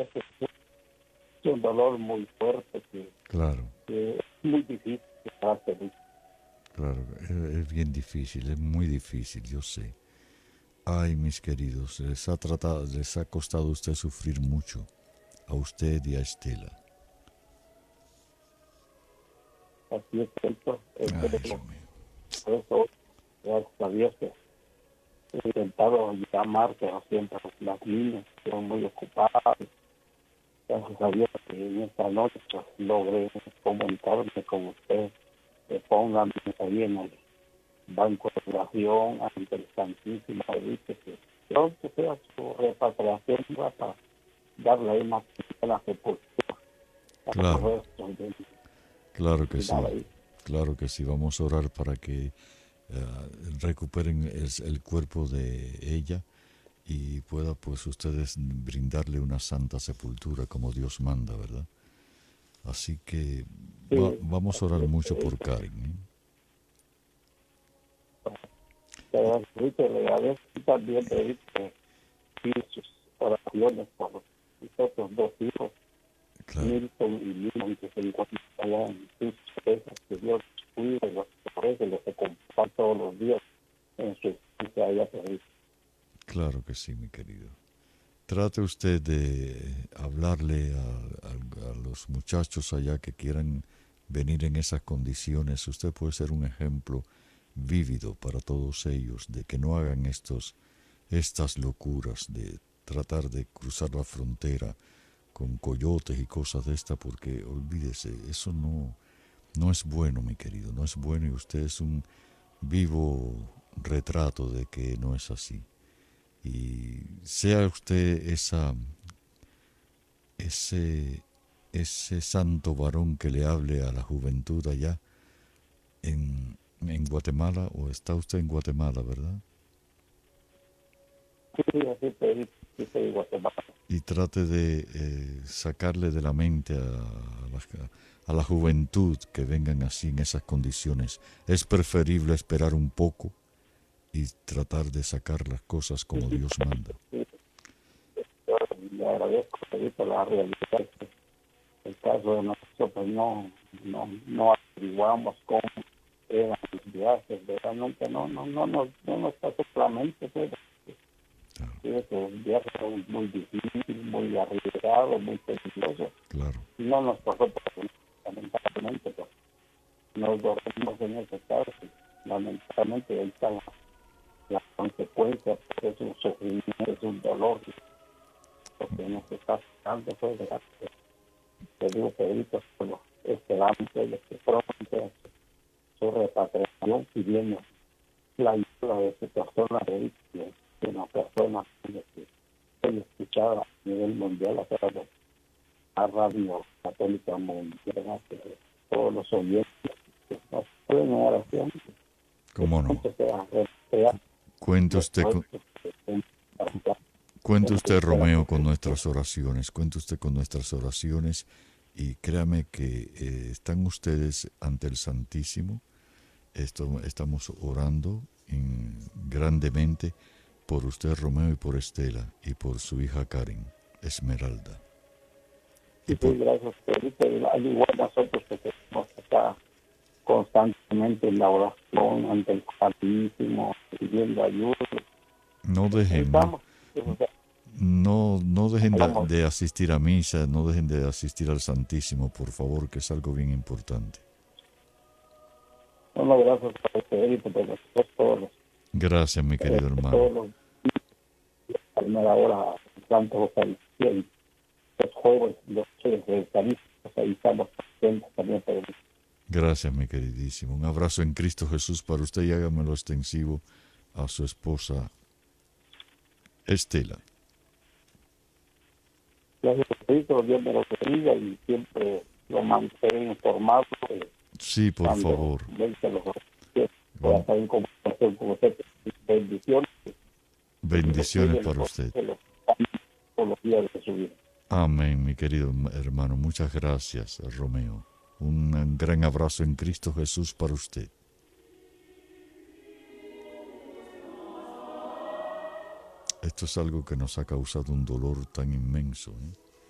es un dolor muy fuerte Claro, que es muy difícil estar feliz. claro, es bien difícil, es muy difícil, yo sé. Ay, mis queridos, les ha costado a usted sufrir mucho, a usted y a Estela. Así es cierto, Ay, Dios mío. por eso, gracias a Dios que he intentado llamar, pero siempre las líneas son muy ocupadas. Gracias a Dios que en esta noche pues, logré comunicarme con usted, que pongan ahí en el banco de oración ante el Santísimo, dice que pronto sea su repatriación para darle ahí una buena sepultura a los Claro, restos de claro que mi sí, ahí. claro que sí. Vamos a orar para que recuperen el cuerpo de ella y pueda pues ustedes brindarle una santa sepultura como Dios manda, ¿verdad? Así que Sí, vamos a orar así es, mucho por Pedrito. Karen, ¿eh? Pero Pedrito, le agradezco también, Pedrito, que pide sus oraciones por mis otros dos hijos, Claro, Milton y Milton, que se encuentran allá en sus presas, que Dios los cuide, los protege, los acompaña todos los días en su estancia allá, Pedrito. claro que sí, mi querido. Trate usted de hablarle a los muchachos allá que quieran venir en esas condiciones. Usted puede ser un ejemplo vívido para todos ellos de que no hagan estas locuras de tratar de cruzar la frontera con coyotes y cosas de esta, porque olvídese, eso no es bueno, mi querido, no es bueno y usted es un vivo retrato de que no es así. Y sea usted ese, ese santo varón que le hable a la juventud allá en Guatemala, o está usted en Guatemala, ¿verdad? Sí, así, Pedrito, sí, soy de Guatemala. Y trate de sacarle de la mente a la juventud que vengan así en esas condiciones. Es preferible esperar un poco y tratar de sacar las cosas como Dios manda. Sí, yo le agradezco, Pedrito, la realidad es que el caso de nosotros, pues no averiguamos cómo eran los viajes, ¿verdad? Nunca, no nos pasó por la mente, pues, Claro, sí, esos viajes son muy difíciles, muy arriesgados, muy peligrosos. claro, No nos pasó por la mente, lamentablemente, pues, nos dormimos en ese caso, y lamentablemente ahí está la consecuencia, pues, es un sufrimiento, es un dolor, porque nos está pasando, pues, ¿verdad? Te digo, Pedrito, bueno, esperamos de que pronto sea su repatriación, pidiendo la ayuda de su persona, de una persona que se escuchaba a nivel mundial a través de la radio católica mundial, que todos los oyentes que nos pueden en oración, que cómo no. pronto sea repatriado Cuente los usted, restos cu- cuente usted, Romeo, con de nuestras oraciones, cuente usted con nuestras oraciones y créame que están ustedes ante el Santísimo. Estamos orando grandemente por usted, Romeo, y por Estela, y por su hija Karen, Esmeralda. Y sí, por... gracias, Pedrito, y al igual nosotros que tenemos acá constantemente en la oración ante el Santísimo, pidiendo ayuda. No dejen, no, Estamos, o sea, no dejen estamos, de asistir a misa, no dejen de asistir al Santísimo, por favor, que es algo bien importante. no, gracias por este éxito, pero nosotros Gracias, mi querido hermano. todos los días, a primera hora, Santo José, y los jóvenes, los eucaristas, ahí estamos presentes también, pero Gracias, mi queridísimo. Un abrazo en Cristo Jesús para usted y hágamelo extensivo a su esposa Estela. gracias a Cristo, Dios me lo bendiga y siempre lo mantengo informado Sí, por cuando favor. vence los días, para Vam- estar en comunicación con usted. Bendiciones, que Dios Bendiciones cuide los para usted. todos los días de su vida. Amén, mi querido hermano. Muchas gracias, Romeo. Un gran abrazo en Cristo Jesús para usted. Esto es algo que nos ha causado un dolor tan inmenso, ¿eh?